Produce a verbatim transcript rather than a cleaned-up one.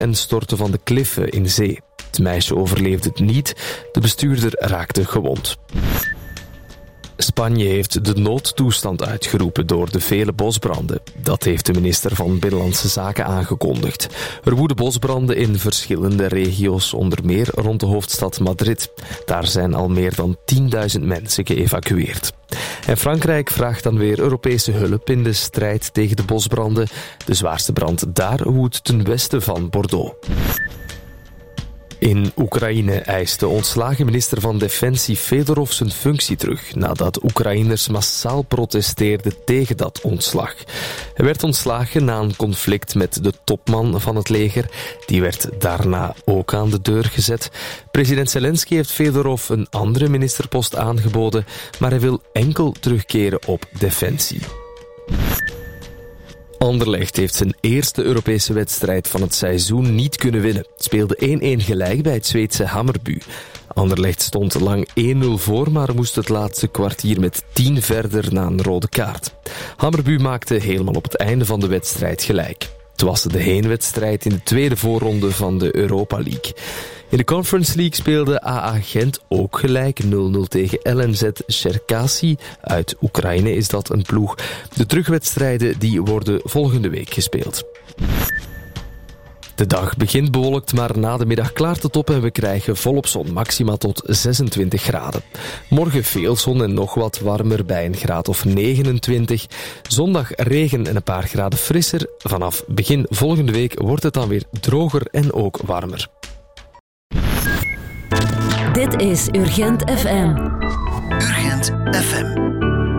en stortte van de kliffen in zee. Het meisje overleefde het niet, de bestuurder raakte gewond. Spanje heeft de noodtoestand uitgeroepen door de vele bosbranden. Dat heeft de minister van Binnenlandse Zaken aangekondigd. Er woeden bosbranden in verschillende regio's, onder meer rond de hoofdstad Madrid. Daar zijn al meer dan tienduizend mensen geëvacueerd. En Frankrijk vraagt dan weer Europese hulp in de strijd tegen de bosbranden. De zwaarste brand daar woedt ten westen van Bordeaux. In Oekraïne eist de ontslagen minister van Defensie Fedorov zijn functie terug, nadat Oekraïners massaal protesteerden tegen dat ontslag. Hij werd ontslagen na een conflict met de topman van het leger. Die werd daarna ook aan de deur gezet. President Zelensky heeft Fedorov een andere ministerpost aangeboden, maar hij wil enkel terugkeren op Defensie. Anderlecht heeft zijn eerste Europese wedstrijd van het seizoen niet kunnen winnen. Het speelde één-één gelijk bij het Zweedse Hammarby. Anderlecht stond lang één nul voor, maar moest het laatste kwartier met tien verder na een rode kaart. Hammarby maakte helemaal op het einde van de wedstrijd gelijk. Het was de heenwedstrijd in de tweede voorronde van de Europa League. In de Conference League speelde A A Gent ook gelijk nul nul tegen L N Z Cherkasy. Uit Oekraïne is dat een ploeg. De terugwedstrijden die worden volgende week gespeeld. De dag begint bewolkt, maar na de middag klaart het op en we krijgen volop zon, maxima tot zesentwintig graden. Morgen veel zon en nog wat warmer bij een graad of negenentwintig. Zondag regen en een paar graden frisser. Vanaf begin volgende week wordt het dan weer droger en ook warmer. Dit is Urgent F M. Urgent F M.